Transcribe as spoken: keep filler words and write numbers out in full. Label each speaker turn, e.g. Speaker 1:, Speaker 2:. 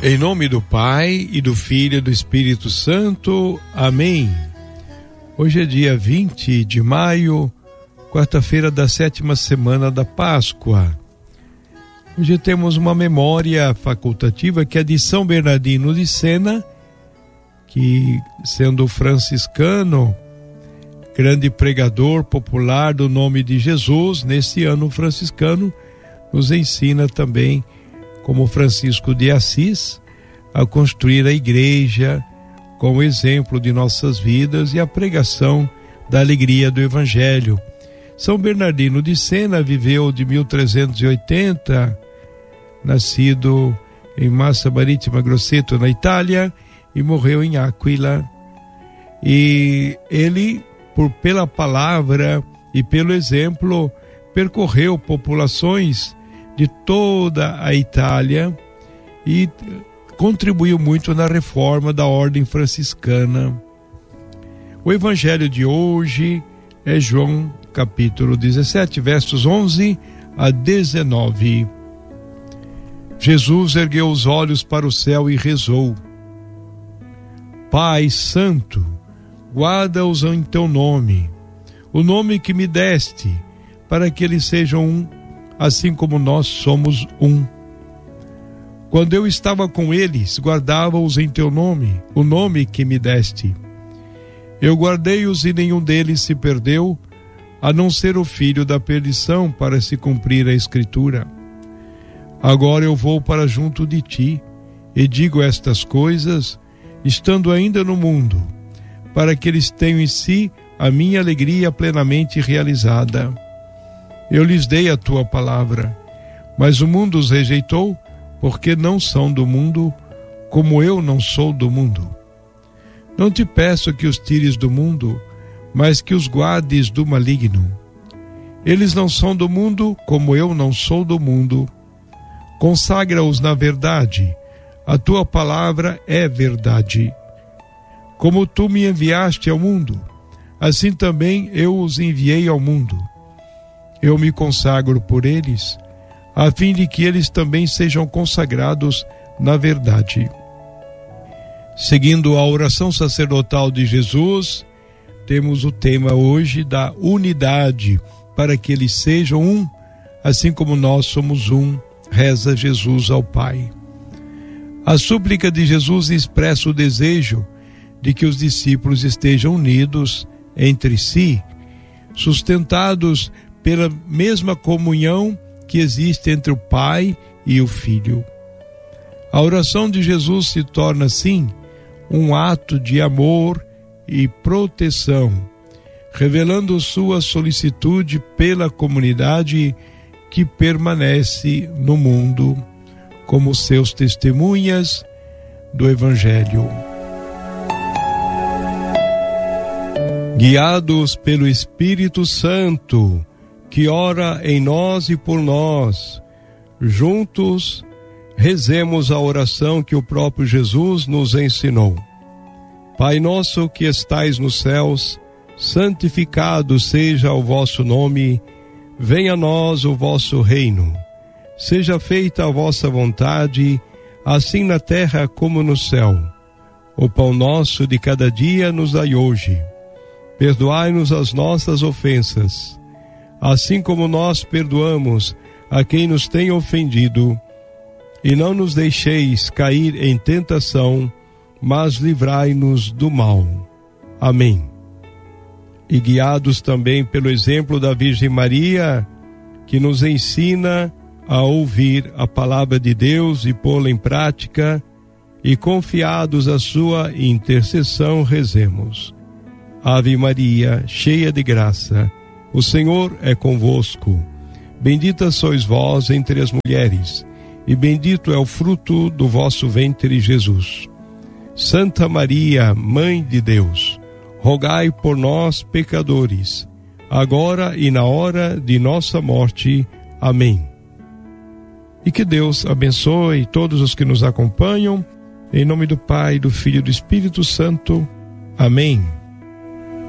Speaker 1: Em nome do Pai, e do Filho e do Espírito Santo. Amém. Hoje é dia vinte de maio, quarta-feira da sétima semana da Páscoa. Hoje temos uma memória facultativa que é de São Bernardino de Sena, que, sendo franciscano, grande pregador popular do nome de Jesus, nesse ano franciscano, nos ensina também, como Francisco de Assis, a construir a igreja como exemplo de nossas vidas e a pregação da alegria do Evangelho. São Bernardino de Sena viveu de mil trezentos e oitenta, nascido em Massa Marittima Grosseto, na Itália, e morreu em Áquila. E ele, por pela palavra e pelo exemplo, percorreu populações de toda a Itália e contribuiu muito na reforma da ordem franciscana. O evangelho de hoje é João capítulo dezessete, versos onze a dezenove. Jesus ergueu os olhos para o céu e rezou: Pai Santo, guarda-os em teu nome, o nome que me deste, para que eles sejam um, assim como nós somos um. Quando eu estava com eles, guardava-os em teu nome, o nome que me deste. Eu guardei-os e nenhum deles se perdeu, a não ser o filho da perdição, para se cumprir a Escritura. Agora eu vou para junto de ti, e digo estas coisas, estando ainda no mundo, para que eles tenham em si a minha alegria plenamente realizada. Eu lhes dei a tua palavra, mas o mundo os rejeitou, porque não são do mundo, como eu não sou do mundo. Não te peço que os tires do mundo, mas que os guardes do maligno. Eles não são do mundo, como eu não sou do mundo. Consagra-os na verdade, a tua palavra é verdade. Como tu me enviaste ao mundo, assim também eu os enviei ao mundo. Eu me consagro por eles, a fim de que eles também sejam consagrados na verdade. Seguindo a oração sacerdotal de Jesus, temos o tema hoje da unidade, para que eles sejam um, assim como nós somos um, reza Jesus ao Pai. A súplica de Jesus expressa o desejo de que os discípulos estejam unidos entre si, sustentados pela mesma comunhão que existe entre o Pai e o Filho. A oração de Jesus se torna, assim, um ato de amor e proteção, revelando sua solicitude pela comunidade que permanece no mundo, como seus testemunhas do Evangelho. Guiados pelo Espírito Santo, que ora em nós e por nós, juntos rezemos a oração que o próprio Jesus nos ensinou. Pai nosso que estais nos céus, santificado seja o vosso nome, venha a nós o vosso reino. Seja feita a vossa vontade, assim na terra como no céu. O pão nosso de cada dia nos dai hoje. Perdoai-nos as nossas ofensas, assim como nós perdoamos a quem nos tem ofendido. E não nos deixeis cair em tentação, mas livrai-nos do mal. Amém. E guiados também pelo exemplo da Virgem Maria, que nos ensina a ouvir a palavra de Deus e pô-la em prática, e confiados à sua intercessão, rezemos. Ave Maria, cheia de graça, o Senhor é convosco. Bendita sois vós entre as mulheres, e bendito é o fruto do vosso ventre, Jesus. Santa Maria, Mãe de Deus, rogai por nós, pecadores, agora e na hora de nossa morte. Amém. E que Deus abençoe todos os que nos acompanham, em nome do Pai, do Filho e do Espírito Santo. Amém.